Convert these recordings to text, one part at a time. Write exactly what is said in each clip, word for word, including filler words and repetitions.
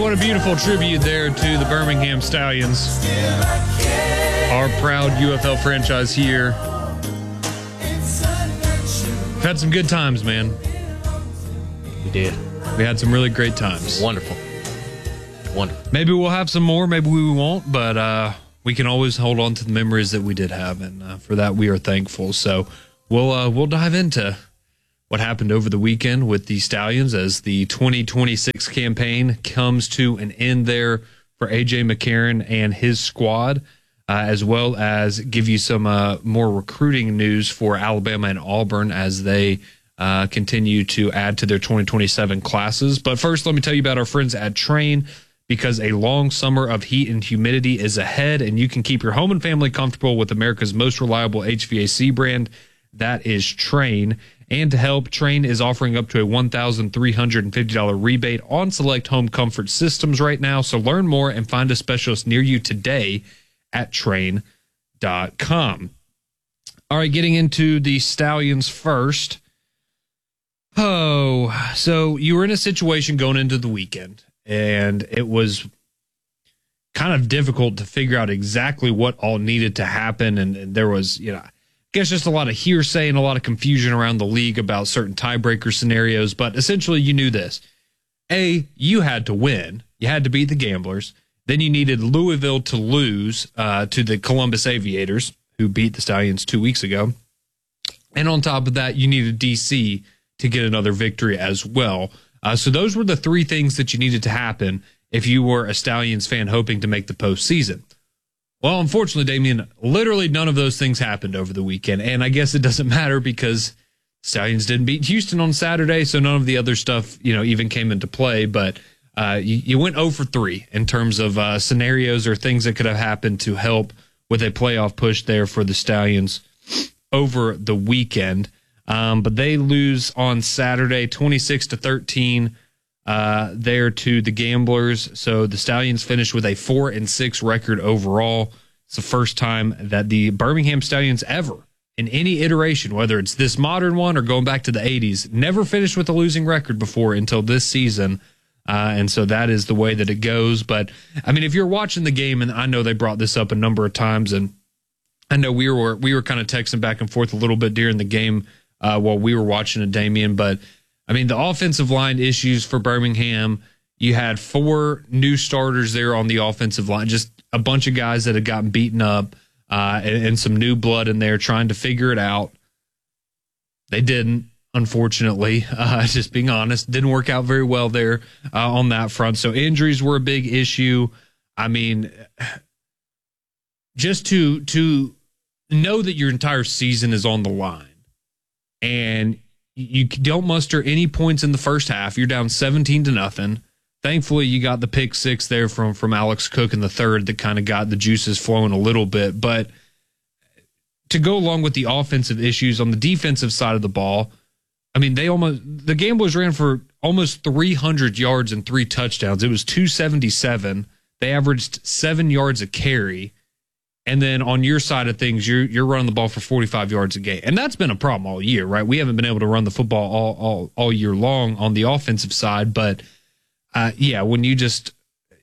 What a beautiful tribute there to the Birmingham Stallions, our proud U F L franchise here. We've had some good times, man. We did. We had some really great times. Wonderful. Wonderful. Maybe we'll have some more, maybe we won't, but uh, we can always hold on to the memories that we did have, and uh, for that we are thankful. So we'll uh, we'll dive into what happened over the weekend with the Stallions as the twenty twenty-six campaign comes to an end there for A J McCarron and his squad, uh, as well as give you some uh, more recruiting news for Alabama and Auburn as they uh, continue to add to their twenty twenty-seven classes. But first, let me tell you about our friends at Train, because a long summer of heat and humidity is ahead, and you can keep your home and family comfortable with America's most reliable H V A C brand. That is Train. And to help, Train is offering up to a one thousand three hundred fifty dollars rebate on select home comfort systems right now. So learn more and find a specialist near you today at train dot com. All right, getting into the Stallions first. Oh, so you were in a situation going into the weekend, and it was kind of difficult to figure out exactly what all needed to happen. And, and there was, you know, I guess just a lot of hearsay and a lot of confusion around the league about certain tiebreaker scenarios. But essentially, you knew this. A, you had to win. You had to beat the Gamblers. Then you needed Louisville to lose uh, to the Columbus Aviators, who beat the Stallions two weeks ago. And on top of that, you needed D C to get another victory as well. Uh, so those were the three things that you needed to happen if you were a Stallions fan hoping to make the postseason. Well, unfortunately, Damian, literally none of those things happened over the weekend. And I guess it doesn't matter because Stallions didn't beat Houston on Saturday, so none of the other stuff, you know, even came into play. But uh, you, you went oh for three in terms of uh, scenarios or things that could have happened to help with a playoff push there for the Stallions over the weekend. Um, but they lose on Saturday, twenty-six to thirteen. Uh, there to the Gamblers. So the Stallions finished with a four and six record overall. It's the first time that the Birmingham Stallions ever, in any iteration, whether it's this modern one or going back to the eighties, never finished with a losing record before until this season. Uh, and so that is the way that it goes. But I mean, if you're watching the game, and I know they brought this up a number of times, and I know we were we were kind of texting back and forth a little bit during the game uh, while we were watching it, Damian, but I mean, the offensive line issues for Birmingham, you had four new starters there on the offensive line, just a bunch of guys that had gotten beaten up uh, and, and some new blood in there trying to figure it out. They didn't, unfortunately, uh, just being honest. Didn't work out very well there uh, on that front. So injuries were a big issue. I mean, just to to know that your entire season is on the line and you don't muster any points in the first half. You're down seventeen to nothing. Thankfully, you got the pick six there from, from Alex Cook in the third that kind of got the juices flowing a little bit. But to go along with the offensive issues on the defensive side of the ball, I mean, they almost the Gamblers ran for almost three hundred yards and three touchdowns. It was two seventy-seven. They averaged seven yards a carry. And then on your side of things, you're you're running the ball for forty-five yards a game. And that's been a problem all year, right? We haven't been able to run the football all all, all year long on the offensive side. But, uh, yeah, when you just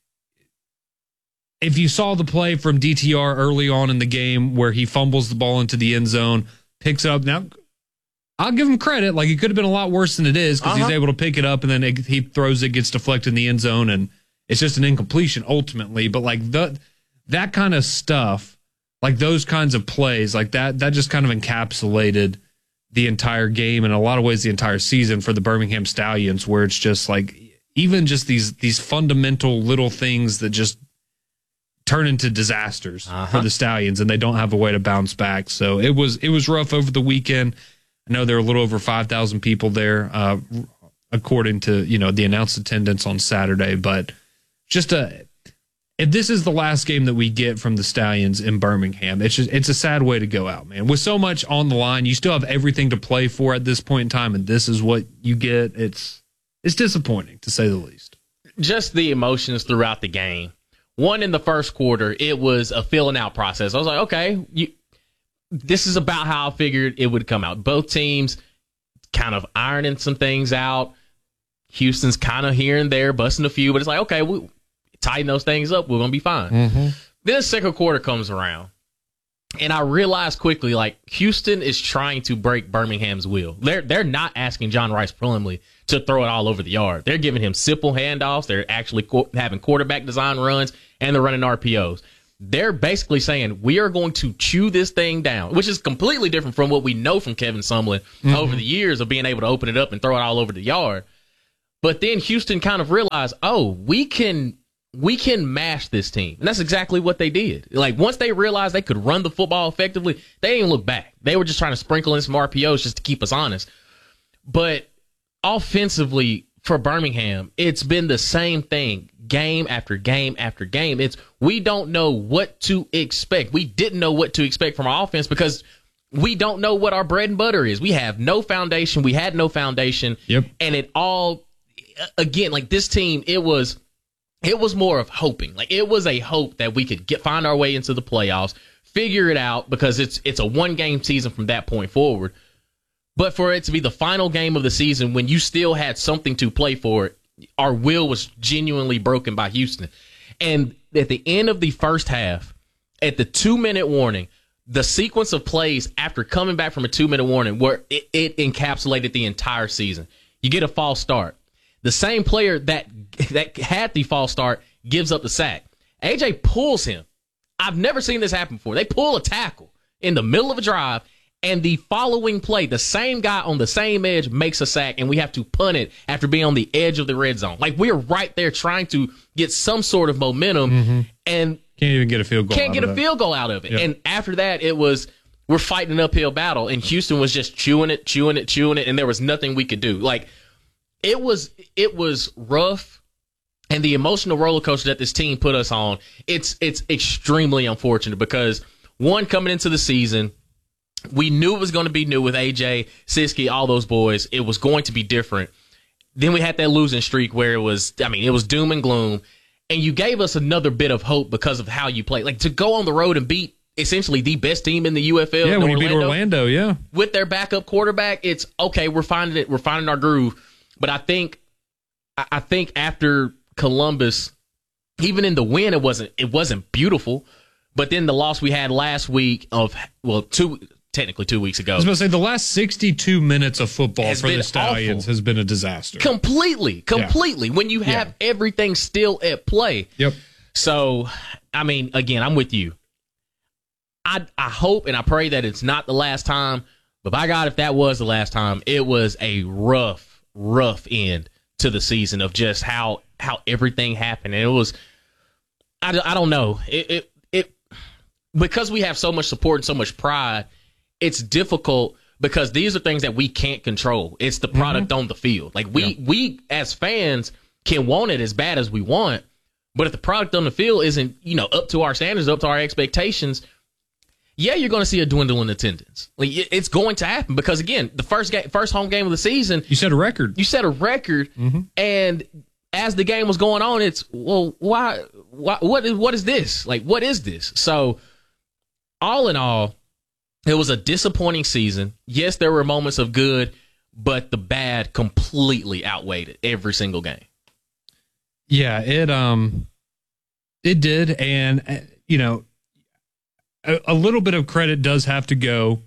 – if you saw the play from D T R early on in the game where he fumbles the ball into the end zone, picks it up. Now, I'll give him credit. Like, it could have been a lot worse than it is because uh-huh. he's able to pick it up and then it, he throws it, gets deflected in the end zone, and it's just an incompletion ultimately. But, like, the – that kind of stuff, like those kinds of plays, like that, that just kind of encapsulated the entire game and in a lot of ways the entire season for the Birmingham Stallions, where it's just like even just these these fundamental little things that just turn into disasters uh-huh. for the Stallions, and they don't have a way to bounce back. So it was it was rough over the weekend. I know there were a little over five thousand people there, uh, according to you know the announced attendance on Saturday, but just a. If this is the last game that we get from the Stallions in Birmingham, it's just it's a sad way to go out, man. With so much on the line, you still have everything to play for at this point in time, and this is what you get. It's it's disappointing, to say the least. Just the emotions throughout the game. One, in the first quarter, it was a filling out process. I was like, okay, you, this is about how I figured it would come out. Both teams kind of ironing some things out, Houston's kind of here and there, busting a few, but it's like, okay, we tighten those things up. We're going to be fine. Mm-hmm. Then the second quarter comes around, and I realized quickly, like, Houston is trying to break Birmingham's will. They're they're not asking John Rice Plumlee to throw it all over the yard. They're giving him simple handoffs. They're actually co- having quarterback design runs, and they're running R P Os. They're basically saying, we are going to chew this thing down, which is completely different from what we know from Kevin Sumlin mm-hmm. over the years of being able to open it up and throw it all over the yard. But then Houston kind of realized, oh, we can we can mash this team. And that's exactly what they did. Like, once they realized they could run the football effectively, they didn't even look back. They were just trying to sprinkle in some R P Os just to keep us honest. But offensively, for Birmingham, it's been the same thing game after game after game. It's we don't know what to expect. We didn't know what to expect from our offense because we don't know what our bread and butter is. We have no foundation. We had no foundation. Yep. And it all, again, like this team, it was it was more of hoping. Like, it was a hope that we could get find our way into the playoffs, figure it out, because it's it's a one-game season from that point forward. But for it to be the final game of the season when you still had something to play for, our will was genuinely broken by Houston. And at the end of the first half, at the two-minute warning, the sequence of plays after coming back from a two-minute warning where it, it encapsulated the entire season. You get a false start. The same player that that had the false start gives up the sack. A J pulls him. I've never seen this happen before. They pull a tackle in the middle of a drive, and the following play, the same guy on the same edge makes a sack, and we have to punt it after being on the edge of the red zone. Like, we're right there trying to get some sort of momentum, mm-hmm. and can't even get a field goal. Can't out get of a that. field goal out of it. Yep. And after that, it was we're fighting an uphill battle, and Houston was just chewing it, chewing it, chewing it, and there was nothing we could do. Like, it was it was rough, and the emotional roller coaster that this team put us on, it's it's extremely unfortunate because, one, coming into the season, we knew it was going to be new with A J, Siski, all those boys. It was going to be different. Then we had that losing streak where it was, I mean, it was doom and gloom. And you gave us another bit of hope because of how you played. Like, to go on the road and beat essentially the best team in the U F L. Yeah, when you Orlando, beat Orlando, yeah. With their backup quarterback, it's okay, we're finding it, we're finding our groove. But I think I think after Columbus, even in the win, it wasn't it wasn't beautiful. But then the loss we had last week of, well, two technically two weeks ago. I was going to say, the last sixty-two minutes of football has for the Stallions awful. has been a disaster. Completely, completely. Yeah. When you have yeah. everything still at play. Yep. So, I mean, again, I'm with you. I I hope and I pray that it's not the last time. But by God, if that was the last time, it was a rough, rough end to the season of just how how everything happened. And it was, I, I don't know. It, it it because we have so much support and so much pride, it's difficult because these are things that we can't control. It's the product mm-hmm. on the field. Like we yeah. we as fans can want it as bad as we want, but if the product on the field isn't, you know, up to our standards, up to our expectations, yeah, you're going to see a dwindle in attendance. Like, it's going to happen because, again, the first game, first home game of the season, you set a record. You set a record, mm-hmm. and as the game was going on, it's well, why, why, what is, what is this? Like, what is this? So, all in all, it was a disappointing season. Yes, there were moments of good, but the bad completely outweighed it every single game. Yeah, it um, it did, and you know. A little bit of credit does have to go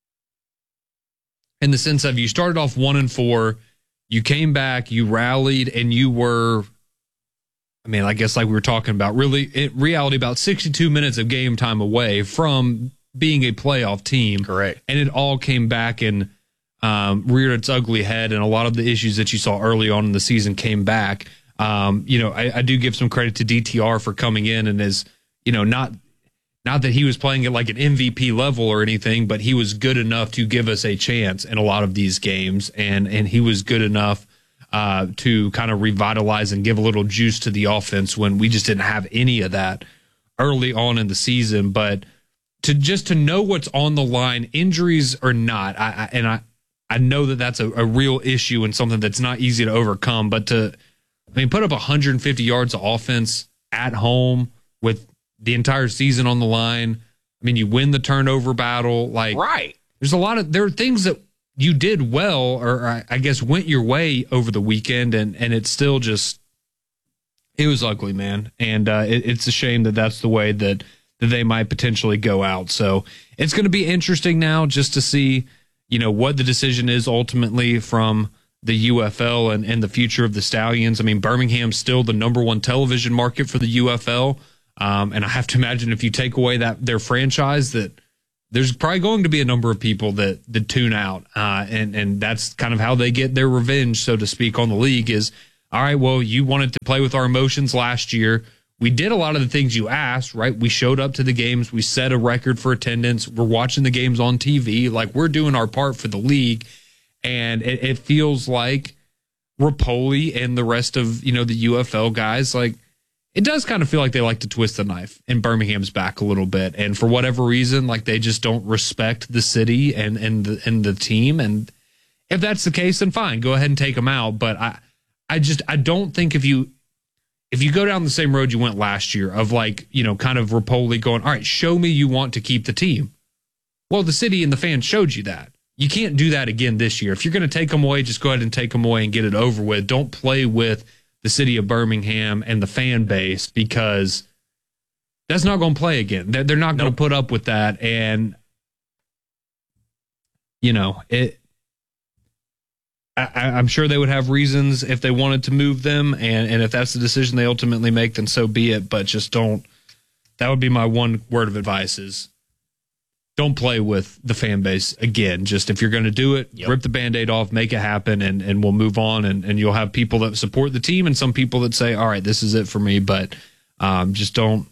in the sense of you started off one and four, you came back, you rallied, and you were, I mean, I guess like we were talking about, really, in reality, about sixty-two minutes of game time away from being a playoff team. Correct. And it all came back and um, reared its ugly head, and a lot of the issues that you saw early on in the season came back. Um, you know, I, I do give some credit to D T R for coming in and is, you know, not Not that he was playing at like an M V P level or anything, but he was good enough to give us a chance in a lot of these games. And, and he was good enough uh, to kind of revitalize and give a little juice to the offense when we just didn't have any of that early on in the season. But to just to know what's on the line, injuries or not, I, I, and I, I know that that's a, a real issue and something that's not easy to overcome. But to, I mean, put up one hundred fifty yards of offense at home with the entire season on the line. I mean, you win the turnover battle. Like, right. There's a lot of, there are things that you did well, or I guess went your way over the weekend, and, and it's still just, it was ugly, man. And uh, it, it's a shame that that's the way that, that they might potentially go out. So it's going to be interesting now just to see, you know, what the decision is ultimately from the U F L and, and the future of the Stallions. I mean, Birmingham's still the number one television market for the U F L. Um, and I have to imagine if you take away that their franchise, that there's probably going to be a number of people that, that tune out. Uh, and, and that's kind of how they get their revenge, so to speak, on the league is, all right, well, you wanted to play with our emotions last year. We did a lot of the things you asked, right? We showed up to the games. We set a record for attendance. We're watching the games on T V. Like, we're doing our part for the league. And it, it feels like Rapoli and the rest of, you know, the U F L guys, like, it does kind of feel like they like to twist the knife in Birmingham's back a little bit. And for whatever reason, like, they just don't respect the city and, and, the, and the team. And if that's the case, then fine, go ahead and take them out. But I, I just, I don't think if you, if you go down the same road you went last year of, like, you know, kind of Rapoli going, all right, show me you want to keep the team. Well, the city and the fans showed you that. You can't do that again this year. If you're going to take them away, just go ahead and take them away and get it over with. Don't play with the city of Birmingham and the fan base, because that's not going to play again. They're, they're not going to put up with that. And, you know, it. I, I'm sure they would have reasons if they wanted to move them. And, and if that's the decision they ultimately make, then so be it. But just don't. That would be my one word of advice is, don't play with the fan base again. Just if you're going to do it, yep. rip the Band-Aid off, make it happen, and, and we'll move on. And, and you'll have people that support the team and some people that say, all right, this is it for me. But um, just don't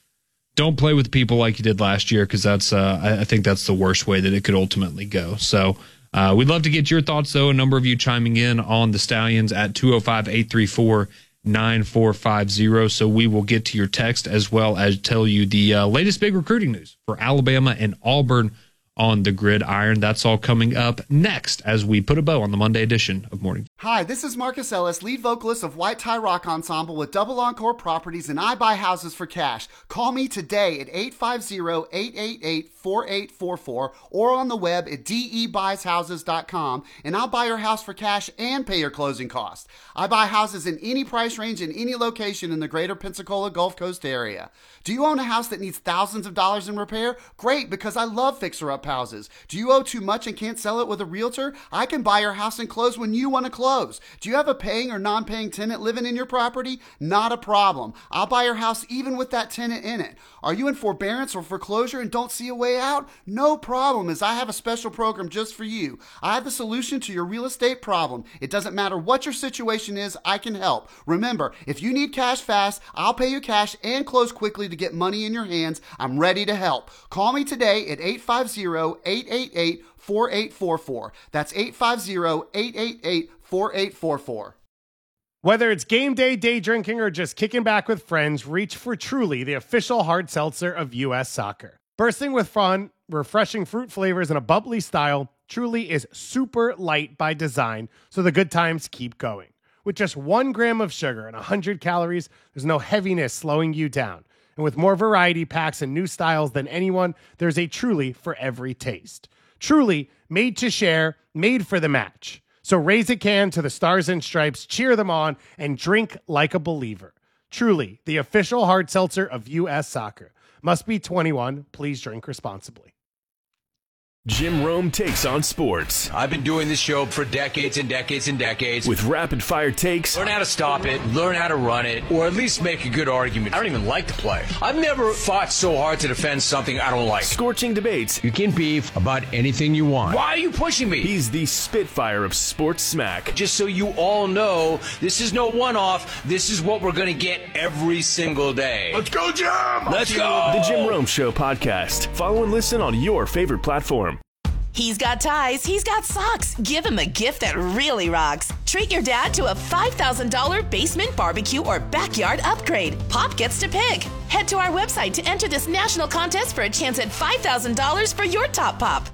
don't play with people like you did last year, because that's uh, I, I think that's the worst way that it could ultimately go. So uh, we'd love to get your thoughts, though. A number of you chiming in on the Stallions at two oh five, eight three four, nine four five zero. So we will get to your text as well as tell you the uh, latest big recruiting news for Alabama and Auburn on the gridiron. That's all coming up next as we put a bow on the Monday edition of Morning. Hi, this is Marcus Ellis, lead vocalist of White Tie Rock Ensemble with Double Encore Properties, and I buy houses for cash. Call me today at eight five zero, eight eight eight, four eight four four or on the web at d e buys houses dot com, and I'll buy your house for cash and pay your closing costs. I buy houses in any price range in any location in the greater Pensacola Gulf Coast area. Do you own a house that needs thousands of dollars in repair? Great, because I love fixer-up houses. Do you owe too much and can't sell it with a realtor? I can buy your house and close when you want to close. Do you have a paying or non-paying tenant living in your property? Not a problem. I'll buy your house even with that tenant in it. Are you in forbearance or foreclosure and don't see a way out? No problem, as I have a special program just for you. I have the solution to your real estate problem. It doesn't matter what your situation is, I can help. Remember, if you need cash fast, I'll pay you cash and close quickly to get money in your hands. I'm ready to help. Call me today at eight five zero, eight eight eight, four eight four four. That's eight five zero, eight eight eight, four eight four four. Whether it's game day, day drinking, or just kicking back with friends, reach for Truly, the official hard seltzer of U S Soccer. Bursting with fun, refreshing fruit flavors, and a bubbly style, Truly is super light by design, so the good times keep going. With just one gram of sugar and one hundred calories, there's no heaviness slowing you down. And with more variety packs and new styles than anyone, there's a Truly for every taste. Truly, made to share, made for the match. So raise a can to the Stars and Stripes, cheer them on, and drink like a believer. Truly, the official hard seltzer of U S Soccer. Must be twenty-one. Please drink responsibly. Jim Rome takes on sports. I've been doing this show for decades and decades and decades. With rapid-fire takes. Learn how to stop it, learn how to run it, or at least make a good argument. I don't even like the play. I've never fought so hard to defend something I don't like. Scorching debates. You can beef about anything you want. Why are you pushing me? He's the Spitfire of sports smack. Just so you all know, this is no one-off. This is what we're going to get every single day. Let's go, Jim! Let's go! The Jim Rome Show podcast. Follow and listen on your favorite platform. He's got ties, he's got socks. Give him a gift that really rocks. Treat your dad to a five thousand dollars basement barbecue or backyard upgrade. Pop gets to pick. Head to our website to enter this national contest for a chance at five thousand dollars for your top pop.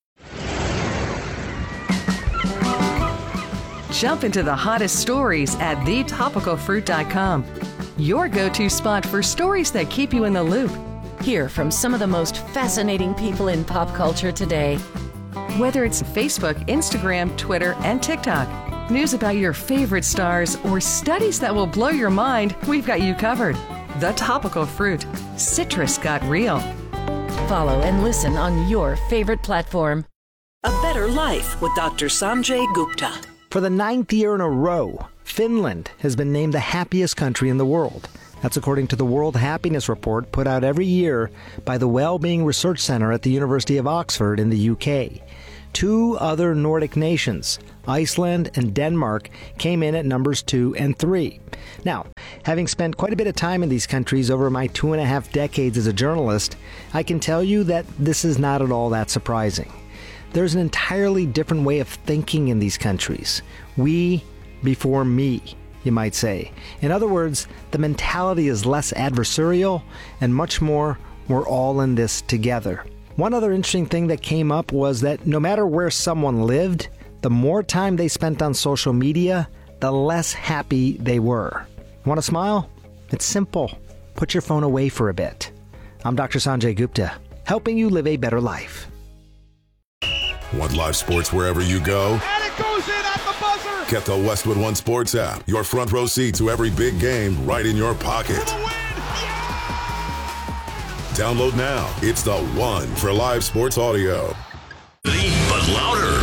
Jump into the hottest stories at the topical fruit dot com. Your go-to spot for stories that keep you in the loop. Hear from some of the most fascinating people in pop culture today. Whether it's Facebook, Instagram, Twitter, and TikTok, news about your favorite stars, or studies that will blow your mind, we've got you covered. The Topical Fruit. Citrus got real. Follow and listen on your favorite platform. A Better Life with Doctor Sanjay Gupta. For the ninth year in a row, Finland has been named the happiest country in the world. That's according to the World Happiness Report put out every year by the Wellbeing Research Center at the University of Oxford in the U K. Two other Nordic nations, Iceland and Denmark, came in at numbers two and three. Now, having spent quite a bit of time in these countries over my two and a half decades as a journalist, I can tell you that this is not at all that surprising. There's an entirely different way of thinking in these countries. We before me, you might say. In other words, the mentality is less adversarial and much more, we're all in this together. One other interesting thing that came up was that no matter where someone lived, the more time they spent on social media, the less happy they were. Want to smile? It's simple. Put your phone away for a bit. I'm Doctor Sanjay Gupta, helping you live a better life. Want live sports wherever you go? And it goes in at the buzzer! Get the Westwood One Sports app. Your front row seat to every big game right in your pocket. For the win! Yeah! Download now. It's the one for live sports audio. Deep but louder.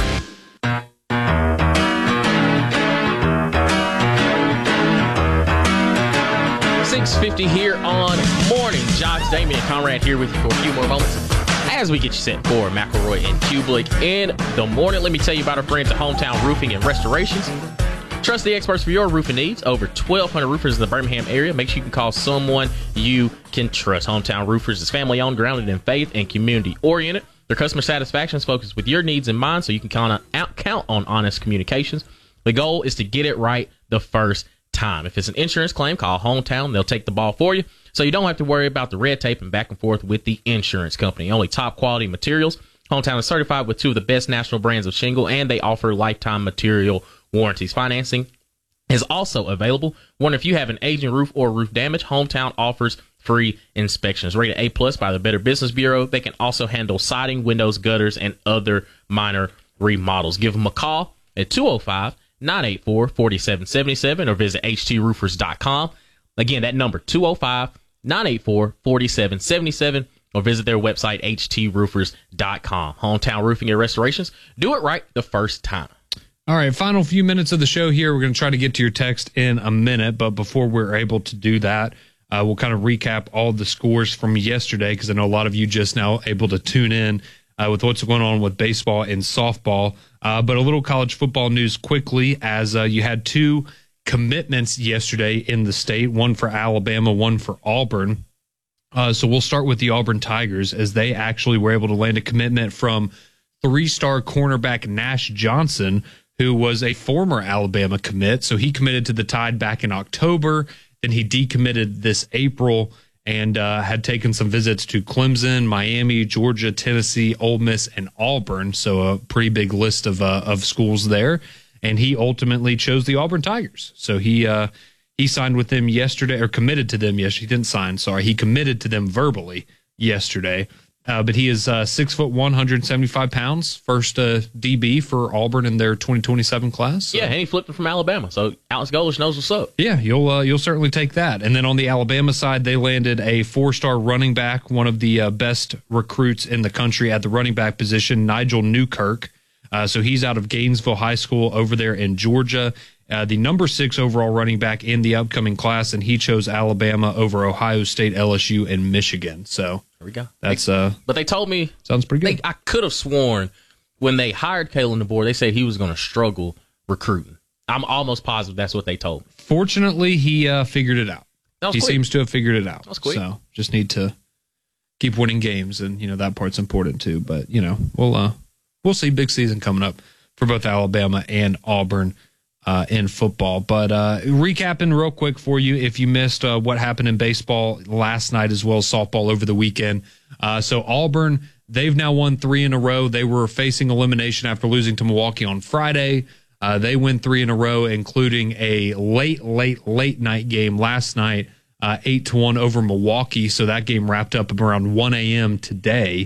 six fifty here on Morning Jogs. Damian Conrad here with you for a few more moments as we get you set for McElroy and Kublik in the morning. Let me tell you about our friends at Hometown Roofing and Restorations. Trust the experts for your roofing needs. Over twelve hundred roofers in the Birmingham area. Make sure you can call someone you can trust. Hometown Roofers is family-owned, grounded in faith, and community-oriented. Their customer satisfaction is focused with your needs in mind, so you can count on, count on honest communications. The goal is to get it right the first time. If it's an insurance claim, call Hometown. They'll take the ball for you, so you don't have to worry about the red tape and back and forth with the insurance company. Only top-quality materials. Hometown is certified with two of the best national brands of shingle, and they offer lifetime material warranties. Financing is also available. Wonder if you have an aging roof or roof damage, Hometown offers free inspections. Rated A plus by the Better Business Bureau. They can also handle siding, windows, gutters, and other minor remodels. Give them a call at two oh five, nine eight four, four seven seven seven or visit h t roofers dot com. Again, that number two oh five, nine eight four, four seven seven seven or visit their website h t roofers dot com. Hometown Roofing and Restorations. Do it right the first time. All right, final few minutes of the show here. We're going to try to get to your text in a minute, but before we're able to do that, uh, we'll kind of recap all the scores from yesterday, because I know a lot of you just now able to tune in uh, with what's going on with baseball and softball. Uh, but a little college football news quickly, as uh, you had two commitments yesterday in the state, one for Alabama, one for Auburn. Uh, so we'll start with the Auburn Tigers, as they actually were able to land a commitment from three-star cornerback Nash Johnson, who was a former Alabama commit. So he committed to the Tide back in October. Then he decommitted this April and uh, had taken some visits to Clemson, Miami, Georgia, Tennessee, Ole Miss, and Auburn. So a pretty big list of uh, of schools there. And he ultimately chose the Auburn Tigers. So he uh, he signed with them yesterday, or committed to them yesterday. He didn't sign, sorry. He committed to them verbally yesterday. Uh, but he is uh, six foot one hundred seventy five pounds, first uh, D B for Auburn in their twenty twenty seven class. So. Yeah, and he flipped it from Alabama, so Alex Golesh knows what's up. Yeah, you'll uh, you'll certainly take that. And then on the Alabama side, they landed a four star running back, one of the uh, best recruits in the country at the running back position, Nigel Newkirk. Uh, so he's out of Gainesville High School over there in Georgia. Uh, the number six overall running back in the upcoming class, and he chose Alabama over Ohio State, L S U, and Michigan. So there we go. That's uh, but they told me sounds pretty good. They, I could have sworn when they hired Kalen DeBoer, they said he was going to struggle recruiting. I'm almost positive that's what they told me. Fortunately, he uh, figured it out. He quick. seems to have figured it out. That was quick. So just need to keep winning games, and you know that part's important too. But you know we'll uh, we'll see. Big season coming up for both Alabama and Auburn. Uh, in football. But uh, recapping real quick for you, if you missed uh, what happened in baseball last night as well as softball over the weekend. Uh, so Auburn, they've now won three in a row. They were facing elimination after losing to Milwaukee on Friday. Uh, they win three in a row, including a late, late, late night game last night, uh, eight to one over Milwaukee. So that game wrapped up around one a.m. today.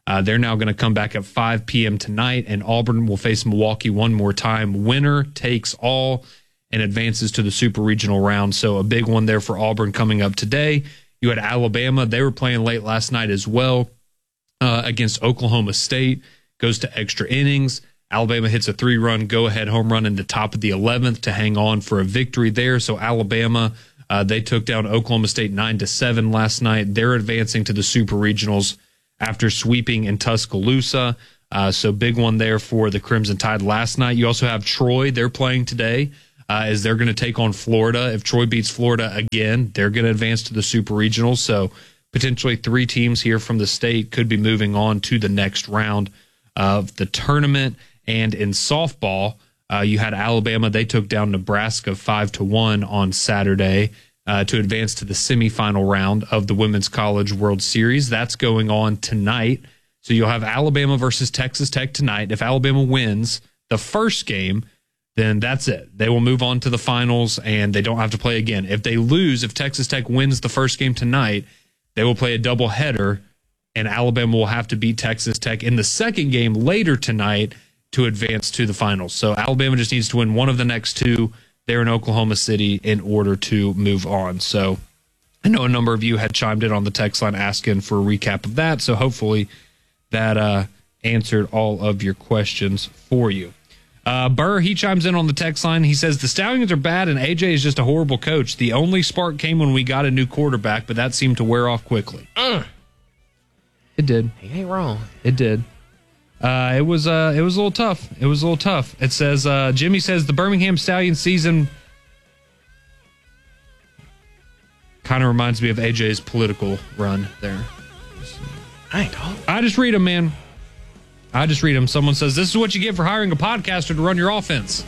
Uh, they're now going to come back at five p.m. tonight, and Auburn will face Milwaukee one more time. Winner takes all and advances to the super regional round. So a big one there for Auburn coming up today. You had Alabama. They were playing late last night as well uh, against Oklahoma State. Goes to extra innings. Alabama hits a three-run go-ahead home run in the top of the eleventh to hang on for a victory there. So Alabama, uh, they took down Oklahoma State nine to seven last night. They're advancing to the super regionals after sweeping in Tuscaloosa. Uh, so big one there for the Crimson Tide last night. You also have Troy. They're playing today uh, as they're going to take on Florida. If Troy beats Florida again, they're going to advance to the super regionals. So potentially three teams here from the state could be moving on to the next round of the tournament. And in softball, uh, you had Alabama. They took down Nebraska five to one on Saturday uh, to advance to the semifinal round of the Women's College World Series. That's going on tonight. So you'll have Alabama versus Texas Tech tonight. If Alabama wins the first game, then that's it. They will move on to the finals, and they don't have to play again. If they lose, if Texas Tech wins the first game tonight, they will play a doubleheader, and Alabama will have to beat Texas Tech in the second game later tonight to advance to the finals. So Alabama just needs to win one of the next two there in Oklahoma City in order to move on. So I know a number of you had chimed in on the text line asking for a recap of that. So hopefully that uh, answered all of your questions for you. Uh, Burr, he chimes in on the text line. He says, the Stallions are bad and A J is just a horrible coach. The only spark came when we got a new quarterback, but that seemed to wear off quickly. Uh, it did. He ain't wrong. It did. Uh, it was uh, it was a little tough. It was a little tough. It says uh, Jimmy says the Birmingham Stallions season kind of reminds me of A J's political run there. I ain't dog. I just read them, man. I just read them. Someone says this is what you get for hiring a podcaster to run your offense.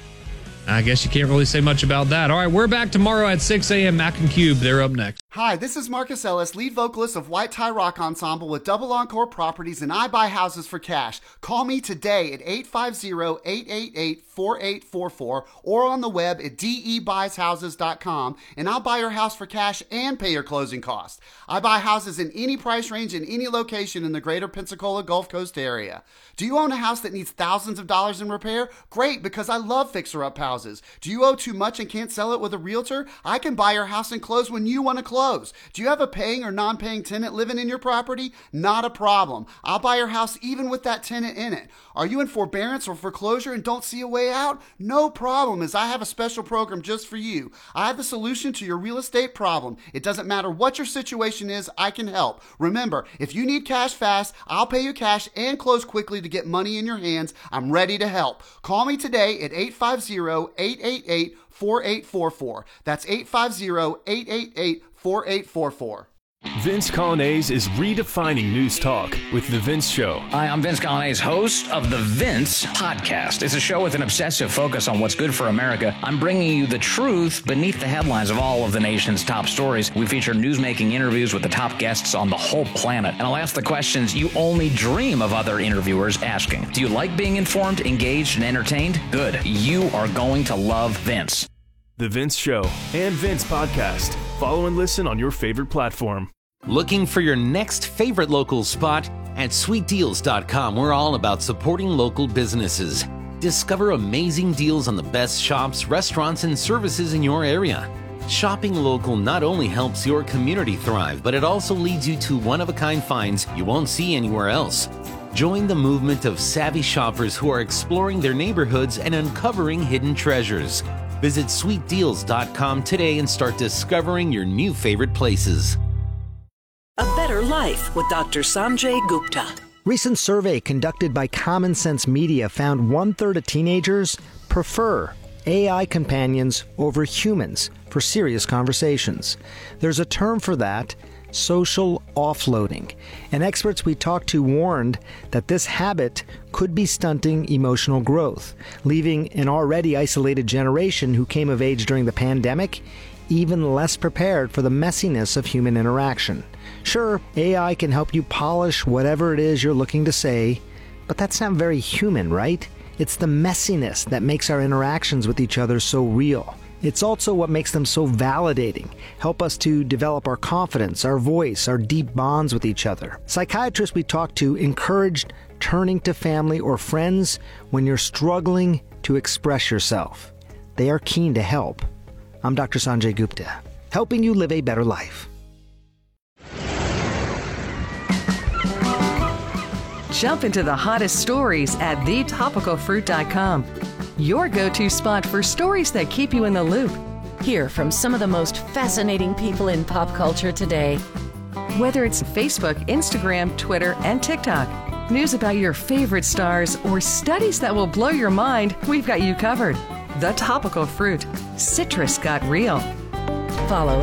I guess you can't really say much about that. All right, we're back tomorrow at six a.m. Mac and Cube. They're up next. Hi, this is Marcus Ellis, lead vocalist of White Tie Rock Ensemble with Double Encore Properties, and I buy houses for cash. Call me today at eight five zero, eight eight eight, four eight four four or on the web at d e buys houses dot com, and I'll buy your house for cash and pay your closing costs. I buy houses in any price range in any location in the greater Pensacola Gulf Coast area. Do you own a house that needs thousands of dollars in repair? Great, because I love fixer-up houses. Do you owe too much and can't sell it with a realtor? I can buy your house and close when you want to close. Do you have a paying or non-paying tenant living in your property? Not a problem. I'll buy your house even with that tenant in it. Are you in forbearance or foreclosure and don't see a way out? No problem, as I have a special program just for you. I have the solution to your real estate problem. It doesn't matter what your situation is, I can help. Remember, if you need cash fast, I'll pay you cash and close quickly to get money in your hands. I'm ready to help. Call me today at eight five zero, eight eight eight, four eight four four. That's eight five zero, eight eight eight, four eight four four. Vince Colonnese is redefining news talk with The Vince Show. Hi, I'm Vince Colonnese, host of The Vince Podcast. It's a show with an obsessive focus on what's good for America. I'm bringing you the truth beneath the headlines of all of the nation's top stories. We feature newsmaking interviews with the top guests on the whole planet. And I'll ask the questions you only dream of other interviewers asking. Do you like being informed, engaged, and entertained? Good. You are going to love Vince. The Vince Show and Vince Podcast. Follow and listen on your favorite platform. Looking for your next favorite local spot? At sweet deals dot com, we're all about supporting local businesses. Discover amazing deals on the best shops, restaurants, and services in your area. Shopping local not only helps your community thrive, but it also leads you to one-of-a-kind finds you won't see anywhere else. Join the movement of savvy shoppers who are exploring their neighborhoods and uncovering hidden treasures. Visit sweet deals dot com today and start discovering your new favorite places. A Better Life with Doctor Sanjay Gupta. Recent survey conducted by Common Sense Media found one-third of teenagers prefer A I companions over humans for serious conversations. There's a term for that, social offloading. And experts we talked to warned that this habit could be stunting emotional growth, leaving an already isolated generation who came of age during the pandemic even less prepared for the messiness of human interaction. Sure, A I can help you polish whatever it is you're looking to say, but that's not very human, right? It's the messiness that makes our interactions with each other so real. It's also what makes them so validating, help us to develop our confidence, our voice, our deep bonds with each other. Psychiatrists we talked to encouraged turning to family or friends when you're struggling to express yourself. They are keen to help. I'm Doctor Sanjay Gupta, helping you live a better life. Jump into the hottest stories at the topical fruit dot com. Your go-to spot for stories that keep you in the loop. Hear from some of the most fascinating people in pop culture today. Whether it's Facebook, Instagram, Twitter, and TikTok, news about your favorite stars, or studies that will blow your mind, we've got you covered. The Topical Fruit. Citrus got real. Follow